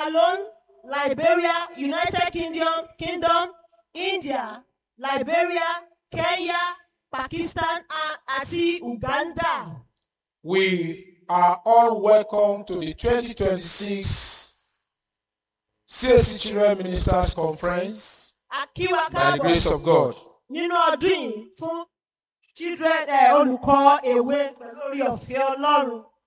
Leone, Liberia, United Kingdom, India, Liberia, Kenya, Pakistan, àti Uganda. We are all welcome to the 2026 CAC Children Ministers Conference A kí wa by the káàbọ̀ grace of God. nínú ọdún yìí fún children olùkọ́ èwe pẹ̀lú orí ọ̀fẹ́ Ọlọ́run.